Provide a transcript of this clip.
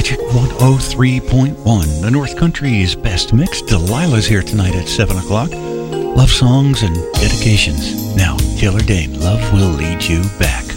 Magic 103.1, the North Country's best mix. Delilah's here tonight at 7 o'clock. Love songs and dedications. Now, Taylor Dayne, Love Will Lead You Back.